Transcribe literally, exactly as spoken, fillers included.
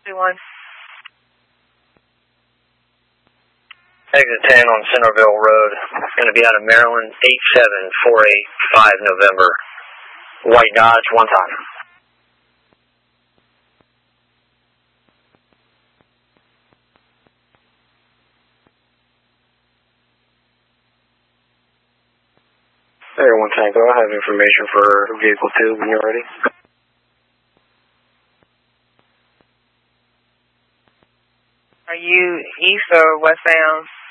two one. Exit ten on Centerville Road. It's going to be out of Maryland, eight seven four eight five November. White Dodge, one time. There, one Tango, I have information for vehicle two when you're ready. Are you east or westbound?